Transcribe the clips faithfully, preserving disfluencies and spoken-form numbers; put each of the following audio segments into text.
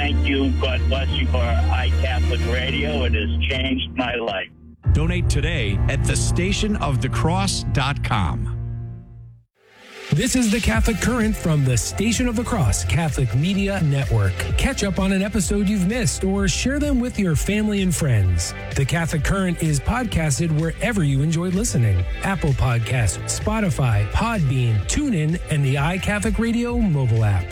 thank you. God bless you for iCatholic Radio. It has changed my life. Donate today at the station of the cross dot com. This is the Catholic Current from the Station of the Cross Catholic Media Network. Catch up on an episode you've missed or share them with your family and friends. The Catholic Current is podcasted wherever you enjoy listening. Apple Podcasts, Spotify, Podbean, TuneIn, and the iCatholic Radio mobile app.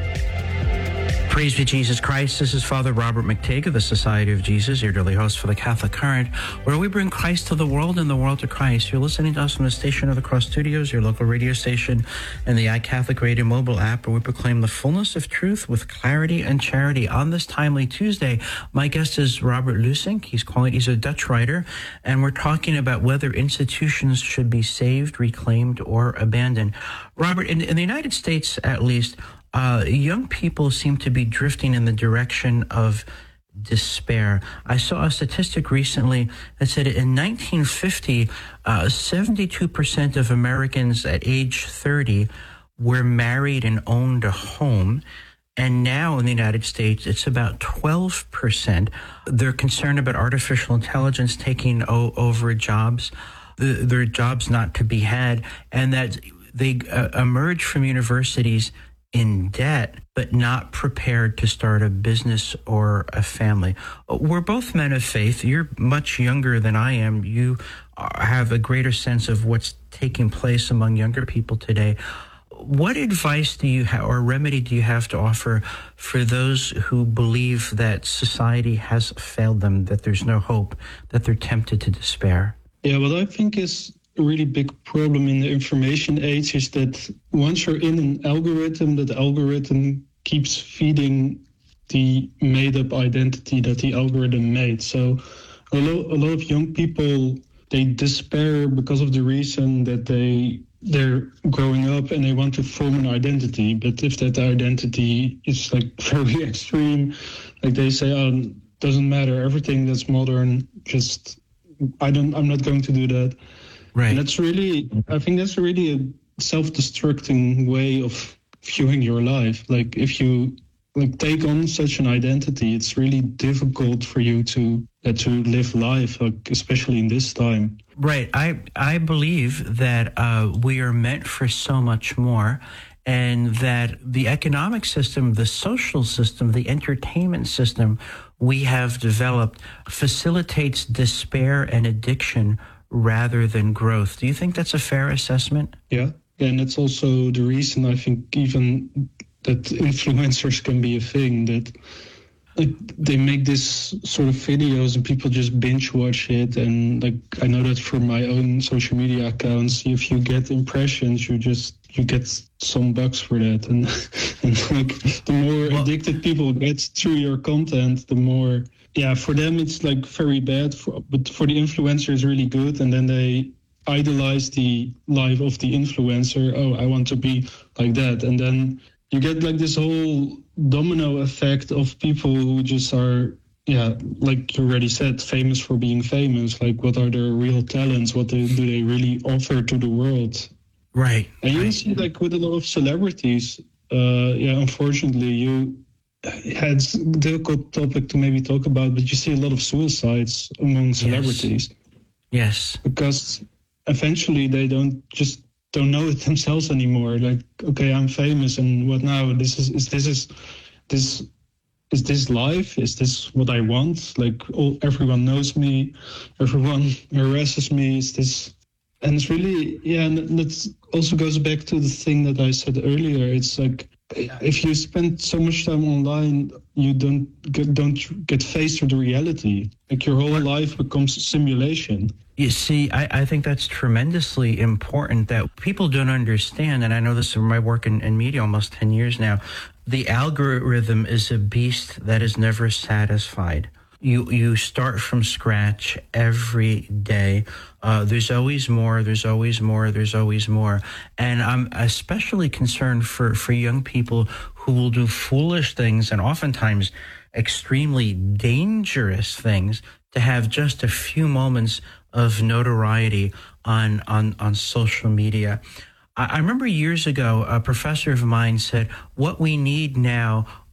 Praise be Jesus Christ. This is Father Robert McTague of the Society of Jesus, your daily host for the Catholic Current, where we bring Christ to the world and the world to Christ. You're listening to us from the Station of the Cross Studios, your local radio station, and the iCatholic Radio mobile app, where we proclaim the fullness of truth with clarity and charity. On this timely Tuesday, my guest is Robert Lusink. He's calling, he's a Dutch writer, and we're talking about whether institutions should be saved, reclaimed, or abandoned. Robert, in, in the United States, at least, Uh, young people seem to be drifting in the direction of despair. I saw a statistic recently that said in nineteen fifty, uh, seventy-two percent of Americans at age thirty were married and owned a home. And now in the United States, it's about twelve percent. They're concerned about artificial intelligence taking o- over jobs. The, there are jobs not to be had, and that they uh, emerge from universities in debt, but not prepared to start a business or a family. We're both men of faith. You're much younger than I am. You have a greater sense of what's taking place among younger people today. What advice do you have, or remedy do you have to offer for those who believe that society has failed them, that there's no hope, that they're tempted to despair? Yeah, what I think is a really big problem in the information age is that once you're in an algorithm, that algorithm keeps feeding the made-up identity that the algorithm made. So a lot, a lot of young people, they despair because of the reason that they, they're growing up and they want to form an identity. But if that identity is like very extreme, like they say, oh, doesn't matter, everything that's modern, just, I don't, I'm not going to do that. Right. And that's really, I think that's really a self-destructing way of viewing your life. Like if you like take on such an identity, it's really difficult for you to uh, to live life, like especially in this time. Right. I I believe that uh, we are meant for so much more, and that the economic system, the social system, the entertainment system we have developed facilitates despair and addiction rather than growth. Do you think that's a fair assessment? Yeah, and it's also the reason I think even that influencers can be a thing, that like they make this sort of videos and people just binge watch it. And like I know that from my own social media accounts, if you get impressions, you just you get some bucks for that. And, and like the more well, addicted people get through your content, the more. Yeah, for them it's like very bad, for, but for the influencer it's really good. And then they idolize the life of the influencer. Oh, I want to be like that. And then you get like this whole domino effect of people who just are, yeah, like you already said, famous for being famous. Like what are their real talents? What do, do they really offer to the world? Right. And you right. see like with a lot of celebrities, uh, yeah, unfortunately you... It's a difficult topic to maybe talk about, but you see a lot of suicides among celebrities. Yes. yes. Because eventually they don't just don't know it themselves anymore. Like, okay, I'm famous, and what now? This is is this is this is this life? Is this what I want? Like, all, everyone knows me, everyone harasses me. Is this? And it's really, yeah, and that also goes back to the thing that I said earlier. It's like, if you spend so much time online, you don't get, don't get faced with the reality. Like your whole life becomes a simulation. You see, I, I think that's tremendously important that people don't understand, and I know this from my work in, in media almost ten years now. The algorithm is a beast that is never satisfied. You you start from scratch every day. Uh, there's always more, there's always more, there's always more. And I'm especially concerned for, for young people who will do foolish things and oftentimes extremely dangerous things to have just a few moments of notoriety on, on, on social media. I, I remember years ago, a professor of mine said, what we need now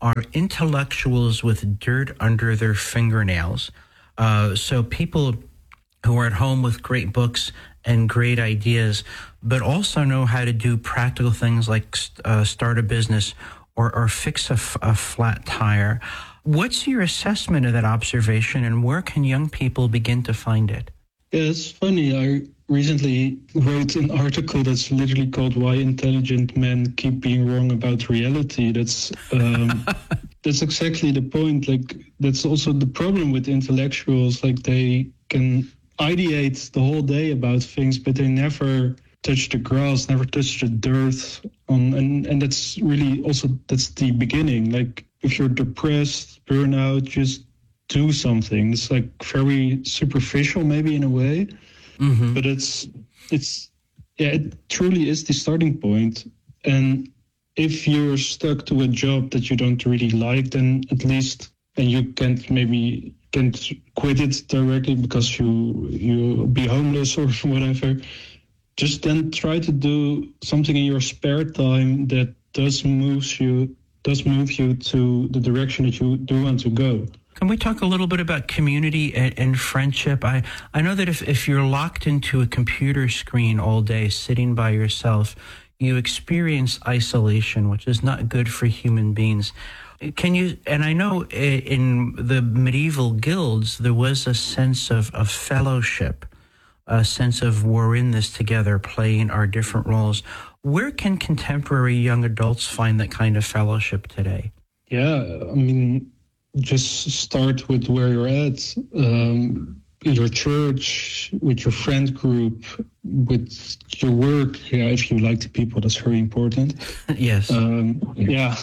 are intellectuals with dirt under their fingernails. Uh, so people who are at home with great books and great ideas, but also know how to do practical things like uh, start a business or, or fix a, f- a flat tire. What's your assessment of that observation, and where can young people begin to find it? Yeah, it's funny. I recently wrote an article that's literally called "Why Intelligent Men Keep Being Wrong About Reality." That's um, that's exactly the point. Like, that's also the problem with intellectuals. Like, they can ideate the whole day about things, but they never touch the grass, never touch the dirt. On and and that's really also that's the beginning. Like, if you're depressed, burnout, just do something. It's like very superficial, maybe in a way, mm-hmm. but it's it's yeah, it truly is the starting point. And if you're stuck to a job that you don't really like, then at least, and you can't maybe can't quit it directly because you you'll be homeless or whatever. Just then try to do something in your spare time that does moves you does move you to the direction that you do want to go. Can we talk a little bit about community and, and friendship? I, I know that if, if you're locked into a computer screen all day, sitting by yourself, you experience isolation, which is not good for human beings. Can you, and I know in the medieval guilds, there was a sense of, of fellowship, a sense of we're in this together, playing our different roles. Where can contemporary young adults find that kind of fellowship today? Yeah, I mean, just start with where you're at, um, in your church, with your friend group, with your work. Yeah, if you like the people, that's very important. Yes. Um, yeah.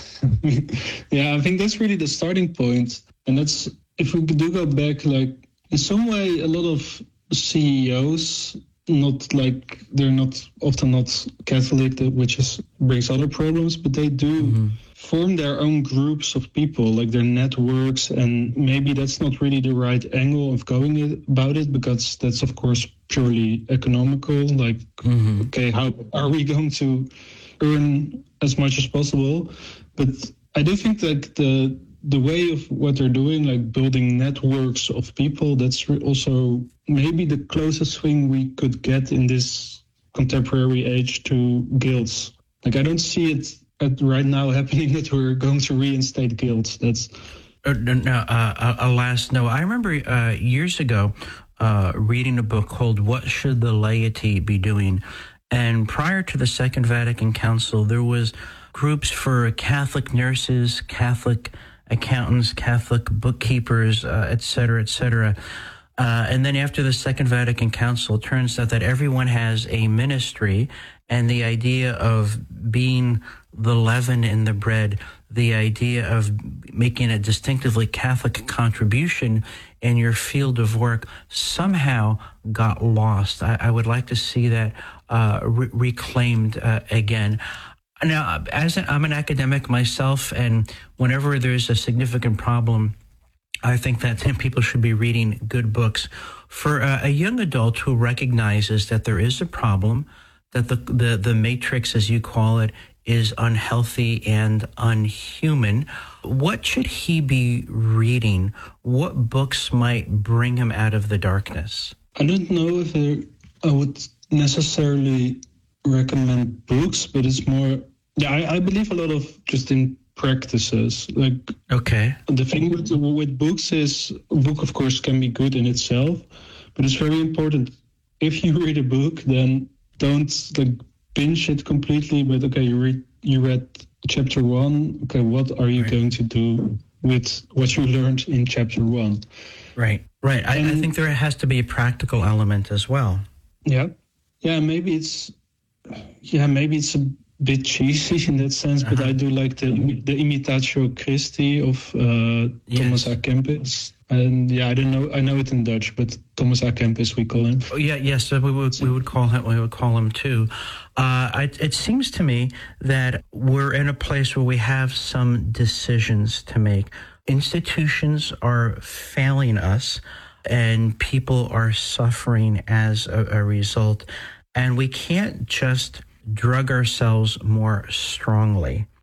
Yeah, I think that's really the starting point. And that's, if we do go back, like, in some way, a lot of C E Os, not like, they're not often not Catholic, which is brings other problems, but they do mm-hmm. form their own groups of people, like their networks, and maybe that's not really the right angle of going it, about it, because that's of course purely economical. Like, mm-hmm. okay, how are we going to earn as much as possible? But I do think like the the way of what they're doing, like building networks of people, that's also maybe the closest thing we could get in this contemporary age to guilds. Like, I don't see it at right now happening that we're going to reinstate guilds. That's uh, no, uh, alas, no. I remember uh, years ago uh, reading a book called "What Should the Laity Be Doing?" And prior to the Second Vatican Council, there was groups for Catholic nurses, Catholic accountants, Catholic bookkeepers, uh, et cetera, et cetera. Uh, and then after the Second Vatican Council, it turns out that everyone has a ministry, and the idea of being the leaven in the bread, the idea of making a distinctively Catholic contribution in your field of work somehow got lost. I, I would like to see that uh, re- reclaimed uh, again. Now, as an, I'm an academic myself, and whenever there's a significant problem, I think that people should be reading good books. For a, a young adult who recognizes that there is a problem, that the, the, the matrix, as you call it, is unhealthy and unhuman, what should he be reading? What books might bring him out of the darkness? I don't know if I, I would necessarily recommend books, but it's more, yeah, I, I believe a lot of just in practices. Like, okay, the thing with, with books is, a book, of course, can be good in itself, but it's very important. If you read a book, then don't like binge it completely, but okay, you read you read chapter one. Okay, what are you right. going to do with what you learned in chapter one? Right, right. I, I think there has to be a practical element as well. Yeah, yeah. Maybe it's yeah, maybe it's a bit cheesy in that sense, uh-huh. but I do like the the Imitatio Christi of uh, yes. Thomas A. Kempis. And yeah, I don't know. I know it in Dutch, but Thomas A. Kempis, we call him. Oh, yeah, yes, we would we would call him. We would call him too. Uh, I, it seems to me that we're in a place where we have some decisions to make. Institutions are failing us, and people are suffering as a, a result. And we can't just drug ourselves more strongly.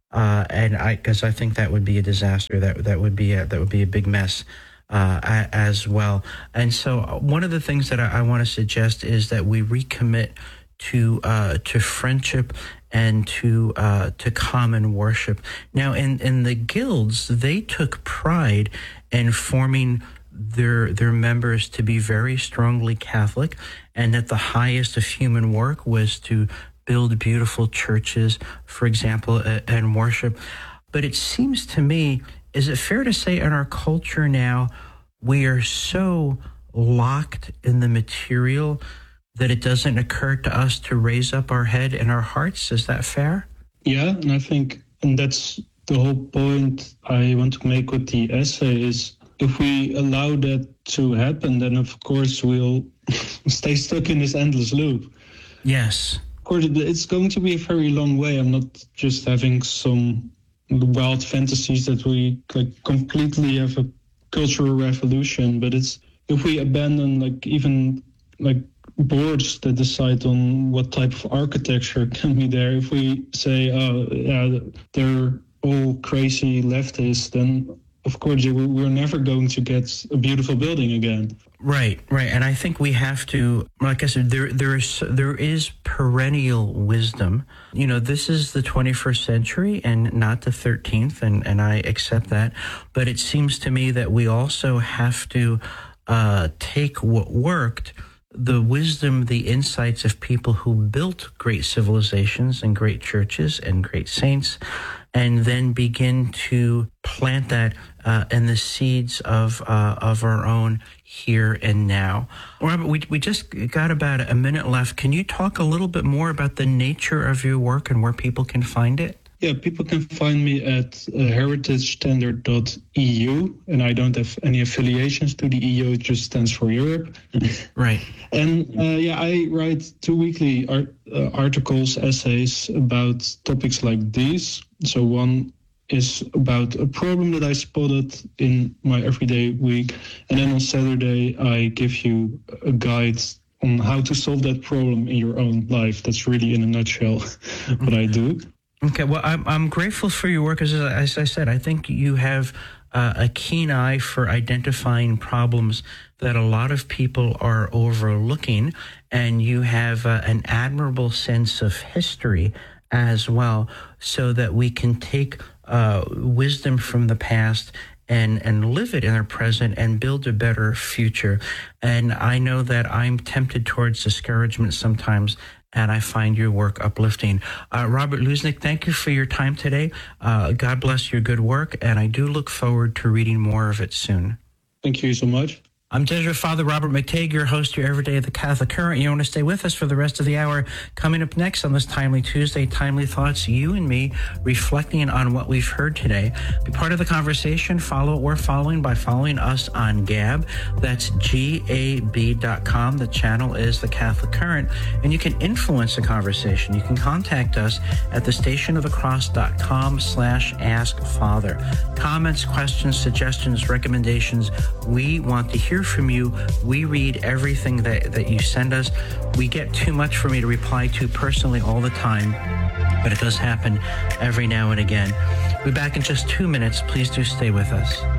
uh, and I because I think that would be a disaster. That that would be a, that would be a big mess uh, as well. And so one of the things that I, I want to suggest is that we recommit to uh, to friendship and to uh, to common worship. Now, in, in the guilds, they took pride in forming their their members to be very strongly Catholic, and that the highest of human work was to build beautiful churches, for example, and worship. But it seems to me, is it fair to say in our culture now, we are so locked in the material that it doesn't occur to us to raise up our head and our hearts? Is that fair? Yeah, and I think, and that's the whole point I want to make with the essay, is if we allow that to happen, then of course we'll stay stuck in this endless loop. Yes. Of course, it's going to be a very long way. I'm not just having some wild fantasies that we like completely have a cultural revolution, but it's if we abandon like even like boards that decide on what type of architecture can be there. If we say, oh, yeah, they're all crazy leftists, then of course we're never going to get a beautiful building again. Right, right. And I think we have to, like I said, there there is there is perennial wisdom. You know, this is the twenty-first century and not the thirteenth, and, and I accept that. But it seems to me that we also have to uh, take what worked, the wisdom, the insights of people who built great civilizations and great churches and great saints, and then begin to plant that uh, in the seeds of uh, of our own here and now. Robert, we we just got about a minute left. Can you talk a little bit more about the nature of your work and where people can find it? Yeah, people can find me at uh, heritage standard dot e u, and I don't have any affiliations to the E U, it just stands for Europe. Right. And uh, yeah, I write two weekly art, uh, articles, essays about topics like these. So one is about a problem that I spotted in my everyday week, and then on Saturday I give you a guide on how to solve that problem in your own life. That's really in a nutshell what I do. Okay, well, I'm I'm grateful for your work. As, as I said, I think you have uh, a keen eye for identifying problems that a lot of people are overlooking, and you have uh, an admirable sense of history as well, so that we can take uh, wisdom from the past and and live it in our present and build a better future. And I know that I'm tempted towards discouragement sometimes, and I find your work uplifting. Uh, Robert Lusnig, thank you for your time today. Uh, God bless your good work, and I do look forward to reading more of it soon. Thank you so much. I'm Jesuit Father Robert McTeigue, your host here every day at the Catholic Current. You want to stay with us for the rest of the hour. Coming up next on this Timely Tuesday, Timely Thoughts, you and me reflecting on what we've heard today. Be part of the conversation. Follow what we're following by following us on Gab. That's G A B dot com. The channel is the Catholic Current, and you can influence the conversation. You can contact us at the station of the cross dot com slash ask father. Comments, questions, suggestions, recommendations. We want to hear from you. We read everything that, that you send us. We get too much for me to reply to personally all the time, but it does happen every now and again. We'll be back in just two minutes. Please do stay with us.